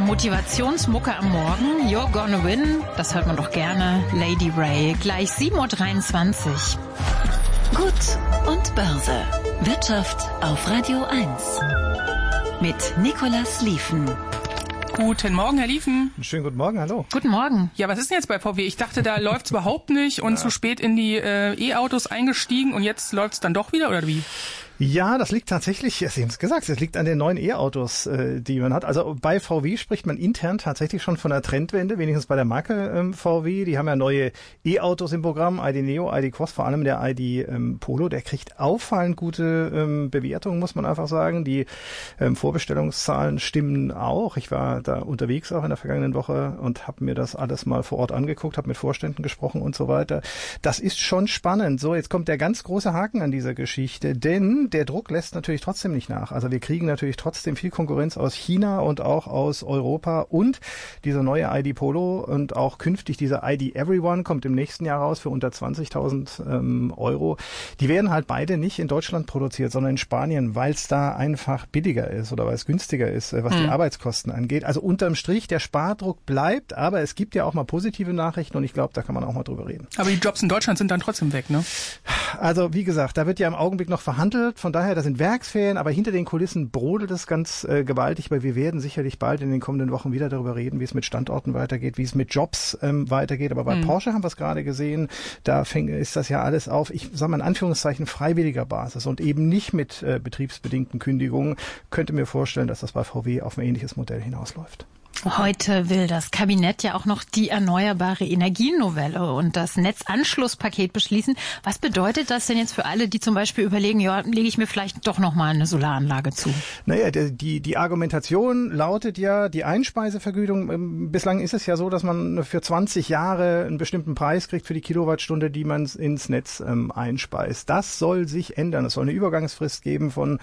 Motivationsmucke am Morgen. You're gonna win. Das hört man doch gerne. Lady Ray. Gleich 7.23 Uhr. Gut und Börse. Wirtschaft auf Radio 1. Mit Nicolas Lieven. Guten Morgen, Herr Lieven. Schönen guten Morgen, hallo. Guten Morgen. Ja, was ist denn jetzt bei VW? Ich dachte, da läuft's überhaupt nicht und zu spät in die E-Autos eingestiegen und jetzt läuft's dann doch wieder, oder wie? Ja, das liegt tatsächlich, Sie haben es gesagt, es liegt an den neuen E-Autos, die man hat. Also bei VW spricht man intern tatsächlich schon von einer Trendwende, wenigstens bei der Marke VW. Die haben ja neue E-Autos im Programm, ID Neo, ID Cross, vor allem der ID Polo. Der kriegt auffallend gute Bewertungen, muss man einfach sagen. Die Vorbestellungszahlen stimmen auch. Ich war da unterwegs auch in der vergangenen Woche und habe mir das alles mal vor Ort angeguckt, habe mit Vorständen gesprochen und so weiter. Das ist schon spannend. So, jetzt kommt der ganz große Haken an dieser Geschichte, denn der Druck lässt natürlich trotzdem nicht nach. Also wir kriegen natürlich trotzdem viel Konkurrenz aus China und auch aus Europa und dieser neue ID Polo und auch künftig dieser ID Everyone kommt im nächsten Jahr raus für unter 20.000 Euro. Die werden halt beide nicht in Deutschland produziert, sondern in Spanien, weil es da einfach billiger ist oder weil es günstiger ist, was die Arbeitskosten angeht. Also unterm Strich, der Spardruck bleibt, aber es gibt ja auch mal positive Nachrichten und ich glaube, da kann man auch mal drüber reden. Aber die Jobs in Deutschland sind dann trotzdem weg, ne? Also wie gesagt, da wird ja im Augenblick noch verhandelt. Von daher, das sind Werksferien, aber hinter den Kulissen brodelt es ganz gewaltig, weil wir werden sicherlich bald in den kommenden Wochen wieder darüber reden, wie es mit Standorten weitergeht, wie es mit Jobs weitergeht. Aber bei Porsche haben wir es gerade gesehen, da ist das ja alles auf, ich sage mal in Anführungszeichen, freiwilliger Basis und eben nicht mit betriebsbedingten Kündigungen. Könnte mir vorstellen, dass das bei VW auf ein ähnliches Modell hinausläuft. Heute will das Kabinett ja auch noch die erneuerbare Energienovelle und das Netzanschlusspaket beschließen. Was bedeutet das denn jetzt für alle, die zum Beispiel überlegen, ja, lege ich mir vielleicht doch nochmal eine Solaranlage zu? Naja, die Argumentation lautet ja, die Einspeisevergütung, bislang ist es ja so, dass man für 20 Jahre einen bestimmten Preis kriegt für die Kilowattstunde, die man ins Netz einspeist. Das soll sich ändern. Es soll eine Übergangsfrist geben von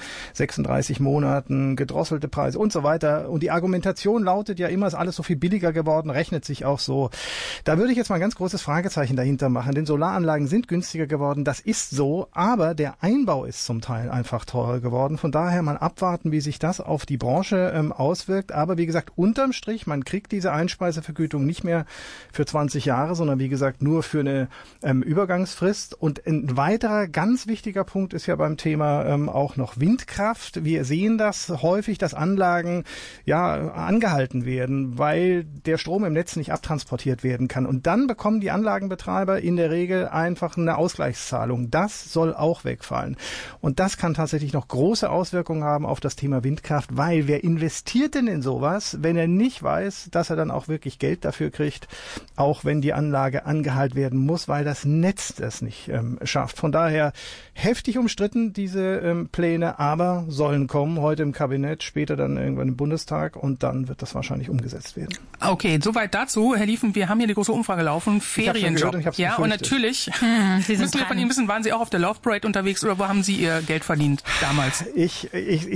36 Monaten, gedrosselte Preise und so weiter. Und die Argumentation lautet ja immer, ist alles so viel billiger geworden, rechnet sich auch so. Da würde ich jetzt mal ein ganz großes Fragezeichen dahinter machen, denn Solaranlagen sind günstiger geworden, das ist so, aber der Einbau ist zum Teil einfach teurer geworden. Von daher mal abwarten, wie sich das auf die Branche auswirkt. Aber wie gesagt, unterm Strich, man kriegt diese Einspeisevergütung nicht mehr für 20 Jahre, sondern wie gesagt nur für eine Übergangsfrist. Und ein weiterer ganz wichtiger Punkt ist ja beim Thema auch noch Windkraft. Wir sehen das häufig, dass Anlagen angehalten werden, weil der Strom im Netz nicht abtransportiert werden kann. Und dann bekommen die Anlagenbetreiber in der Regel einfach eine Ausgleichszahlung. Das soll auch wegfallen. Und das kann tatsächlich noch große Auswirkungen haben auf das Thema Windkraft, weil wer investiert denn in sowas, wenn er nicht weiß, dass er dann auch wirklich Geld dafür kriegt, auch wenn die Anlage angehalten werden muss, weil das Netz das nicht schafft. Von daher heftig umstritten, diese Pläne, aber sollen kommen, heute im Kabinett, später dann irgendwann im Bundestag und dann wird das wahrscheinlich umgesetzt werden. Okay, soweit dazu. Herr Lieven, wir haben hier eine große Umfrage laufen. Ferienjob. Ja, und natürlich müssen wir von Ihnen wissen, waren Sie auch auf der Love Parade unterwegs oder wo haben Sie Ihr Geld verdient damals? Ich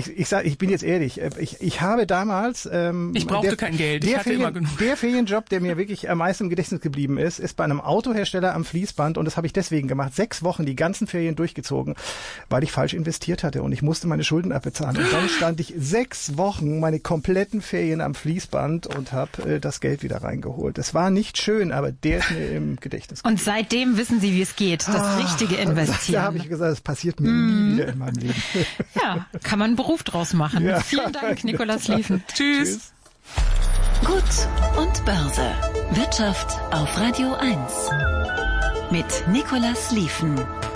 bin jetzt ehrlich. Ich habe damals... ich brauchte kein Geld. Ich hatte immer genug. Der Ferienjob, der mir wirklich am meisten im Gedächtnis geblieben ist bei einem Autohersteller am Fließband und das habe ich deswegen gemacht. 6 Wochen die ganzen Ferien durchgezogen, weil ich falsch investiert hatte und ich musste meine Schulden abbezahlen. Und dann stand ich 6 Wochen meine kompletten Ferien am Fließband und habe das Geld wieder reingeholt. Das war nicht schön, aber der ist mir im Gedächtnis geblieben. Und seitdem wissen Sie, wie es geht. Das richtige Investieren. Da habe ich gesagt, das passiert mir nie wieder in meinem Leben. Ja, kann man einen Beruf draus machen. Ja. Vielen Dank, Nicolas Lieven. Tschüss. Gut und Börse. Wirtschaft auf Radio 1. Mit Nicolas Lieven.